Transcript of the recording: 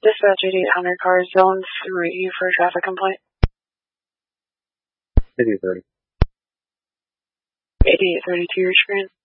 Dispatch 8800 car zone 3 for traffic complaint. 8830. 8832 your screen.